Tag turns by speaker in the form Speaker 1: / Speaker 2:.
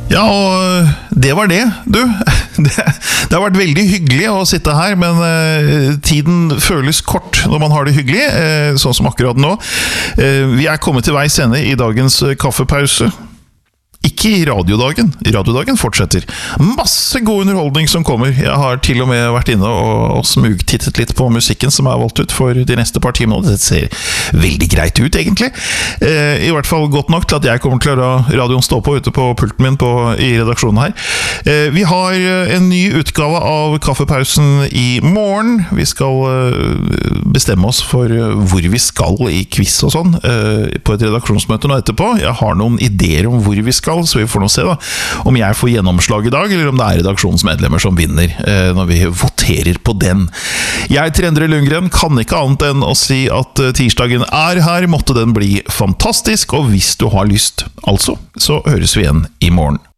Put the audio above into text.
Speaker 1: Ja, og det var det, du. Det har vært veldig hyggelig å sitte her, men tiden føles kort når man har det hyggelig, sånn som akkurat nå. Vi er kommet til veis ende i dagens kaffepause. Ikke i radiodagen. Radiodagen fortsetter. Masse god underholdning som kommer. Jeg har til og med vært inne og smugtittet litt på musikken som er valgt ut for de neste par timene. Det ser veldig greit ut, egentlig. I hvert fall godt nok til at jeg kommer til å la radioen stå på ute på pulten min i redaksjonen her. Vi har en ny utgave av kaffepausen i morgen. Vi skal bestemme oss for hvor vi skal i quiz og sånn på et redaksjonsmøte nå etterpå. Jeg har noen ideer om hvor vi skal, så vi får nå se da, om jeg får gjennomslag i dag, eller om det er redaksjonsmedlemmer som vinner når vi voterer på den. Jeg, Endre Lundgren, kan ikke annet enn å si at tirsdagen er her, måtte den bli fantastisk, og hvis du har lyst, altså, så høres vi igjen i morgen.